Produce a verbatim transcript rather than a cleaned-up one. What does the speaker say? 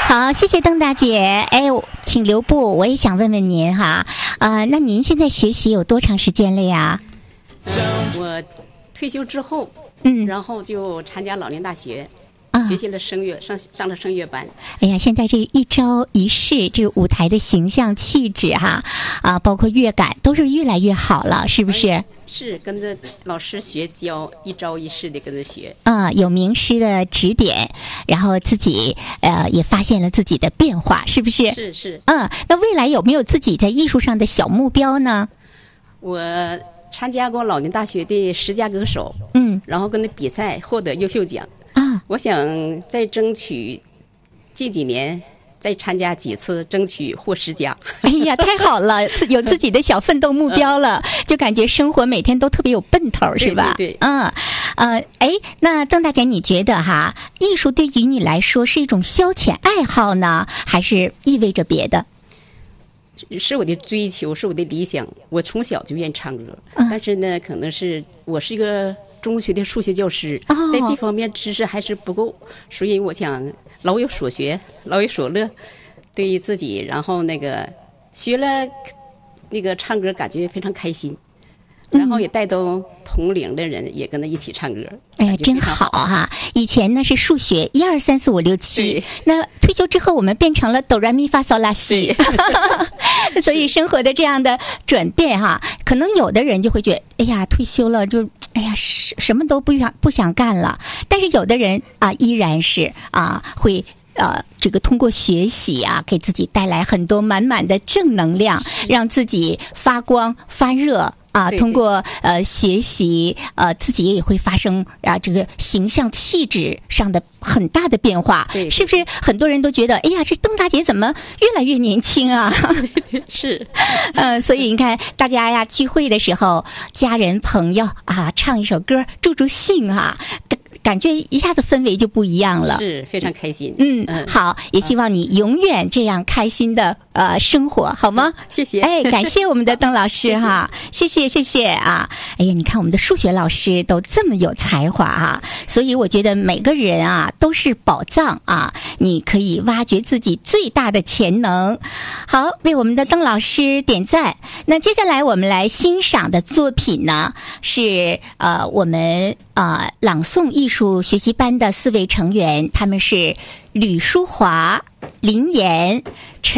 好，谢谢邓大姐。哎，请留步，我也想问问您哈，呃，那您现在学习有多长时间了呀？ 我退休之后， 嗯， 然后就参加老年大学。 啊， 学习了声乐，上上了声乐班。 哎呀，现在这一招一式，这个舞台的形象气质哈，啊，包括乐感都是越来越好了，是不是？ 是跟着老师学教，一招一式的跟着学。 啊，有名师的指点，然后自己呃也发现了自己的变化，是不是？ 是是。 嗯，那未来有没有自己在艺术上的小目标呢？ 我参加过老年大学的十佳歌手， 嗯， 然后跟着比赛获得优秀奖。 啊， 我想再争取近几年再参加几次，争取获十佳。 哎呀，太好了，有自己的小奋斗目标了，就感觉生活每天都特别有奔头，是吧？ 对对对。 嗯，呃，哎，那邓大姐，你觉得哈，艺术对于你来说是一种消遣爱好呢，还是意味着别的？ 是我的追求，是我的理想。我从小就愿唱歌，嗯、但是呢，可能是我是一个中学的数学教师， 哦、 在这方面知识还是不够，所以我想老有所学，老有所乐，对于自己，然后那个学了那个唱歌，感觉非常开心。然后也带动同龄的人也跟他一起唱歌， 哎，真好啊！以前呢是数学一二三四五六七，那退休之后我们变成了哆来咪发嗦拉西，所以生活的这样的转变哈，可能有的人就会觉得，哎呀，退休了就哎呀什什么都不想不想干了，但是有的人啊依然是啊会。呃，这个通过学习啊，给自己带来很多满满的正能量，让自己发光发热啊。通过呃学习，呃自己也会发生啊这个形象气质上的很大的变化。 对， 是不是很多人都觉得，哎呀，这邓大姐怎么越来越年轻啊？ 是， 呃，所以你看，大家呀聚会的时候，家人朋友啊，唱一首歌助助兴啊。感觉一下子氛围就不一样了， 是非常开心。 嗯，嗯好，也希望你永远这样开心的呃生活，好吗？ 谢谢。 哎，感谢我们的邓老师哈，谢谢谢谢啊！哎呀，你看我们的数学老师都这么有才华啊，所以我觉得每个人啊都是宝藏啊，你可以挖掘自己最大的潜能。好，为我们的邓老师点赞。那接下来我们来欣赏的作品呢是呃我们呃朗诵艺术学习班的四位成员，他们是吕淑华、林岩、陈